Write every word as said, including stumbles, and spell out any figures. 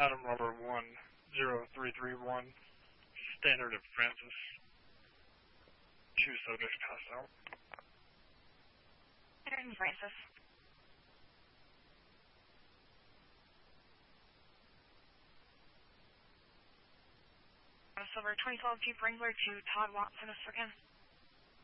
Adam Rubber one zero three three one, standard at Francis. Two subjects passed out. Standard in Francis. Silver twenty twelve Jeep Wrangler to Todd Watson, again.